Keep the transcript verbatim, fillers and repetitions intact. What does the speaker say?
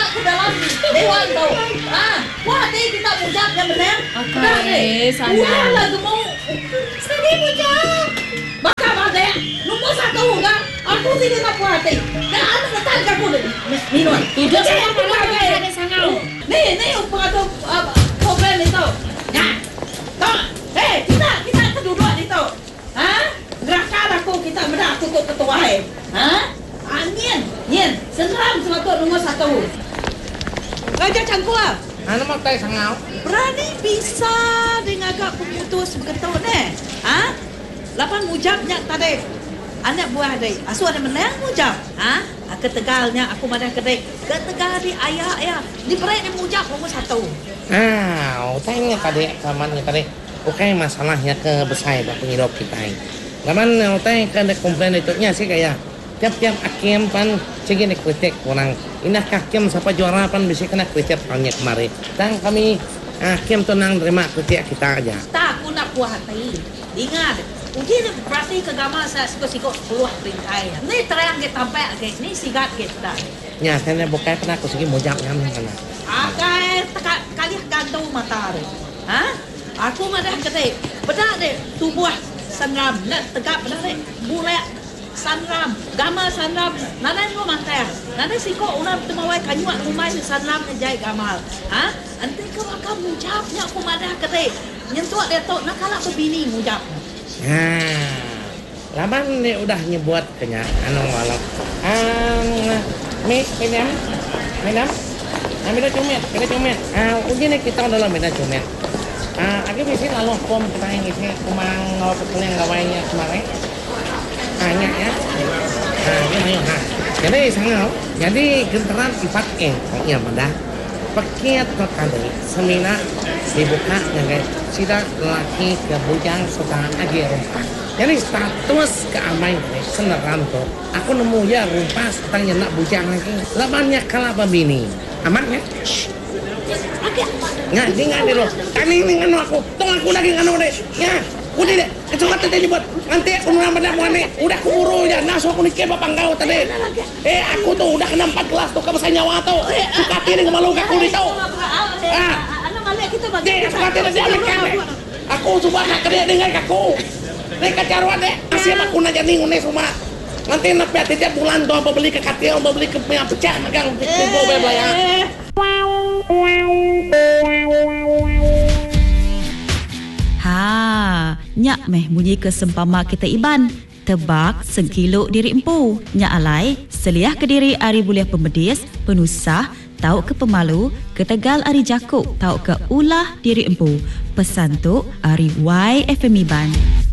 ke dalam dewan tau. Ah, wah hati kita mujab yang benar. Okey, sana. Wah lah gemuk. Sedih mujab. Maka maka nombor satu kan. Aku tidak nak puas hati. Dah ada ketan kamu ni. Minum. Tujuh sama mana ada sangau. Nih, nih pengatur program itu. Nah, tak. Hei, kita kita kedua itu. Hah? Gerakan aku kita menang cukup ketua hai. Hah? Angin, nyen, seram seratus nomor satu. Raja Cangkua. Ano mau tay sangau? Berani bisa dengan agak pemutus begitu ni. Hah? Lapan mujabnya tadi. Anak buah adai. Asu ada menang mujab. Hah? Ketegalnya aku mana kedai. Ketegal di ayah ayah. Di berai di mujab nomor satu. Ah, tanya tadi kamarnya tadi. Bukan masalahnya ke besar dah penghidup kita ini. Laman tanya kan ada komplain itu nya sih kayak tiap-tiap hakim pan segini kritik kurang. Inah hakim siapa juara pan bisa kena kritik panjang kemarin. Dan kami hakim tu nang terima kritik kita aja. Tak aku nak puas hati. Ingat. Mungkin berarti kegama saya sikut-sikut keluar bingkai. Ni terang kita tampak ke. Ni sigat kita. Ya, saya bukan pernah aku segi mujab yang mana. Agai tekak kali gantung mata re. Ha? Aku madah kata, benar deh tubuh sanram, nak tegak benar deh. Bulak sanram, gama sanram. Nana ngo mantai. Nana siko una temawai kanyuak rumah si sanram jai gamal. Ha? Ante kalau kamu mujabnya aku madah kata. Nyentuh dia tu nak kalah berbini mujab. Nah, laman ni udah nyebut kenya anu walau. Ah, mi minam, minam. Ah, minam cumit, minam cumit. Ah, uji ni kita udah minam cumit. Ah, lagi biasa lalu pom kita yang isi kumang ngawal betul yang gawainya kemarin. Ah, ya ya. Ah, ini mayu ha. Jadi sangau, jadi genteran empat e, iya pada. Paket tadi semina dibuka dengan sida laki ke bujang sudah lagi rumpah. Jadi status keamanan seneram tu. Aku nemu ya rumpah setangnya nak bujang lagi. Labannya kalah bini. Aman ya? Nggak, ini nggak dulu. Kami ini nganu aku. Tong aku lagi nganu deh. Ya, udah deh. Kecoklatan tadi buat. Nanti aku nurang pada muane. Udah kuburu ya. Nasu aku nikah bapak kau tadi. Eh, aku tuh udah kena empat gelas tuh. Kamu saya nyawa tuh. Sukati ini kemalu aku di tuh. Ah, dia sukati ini dia mekan deh. Aku coba nak kerja dengan aku. Nih kacaruan deh. Asyik aku naja nih ngune semua. Nanti napi tiap bulan tuh apa beli ke katil, apa beli ke punya pecah, magang tipu bebel ya. Ha, nyak meh bunyi ke sempama kita iban. Tebak sengkilo diri empu. Nyak alai, seliah ke diri ari buliah pemedis, penusah, tau ke pemalu, ketegal ari jakuk, tau ke ulah diri empu. Pesan tu ari Y F M Iban.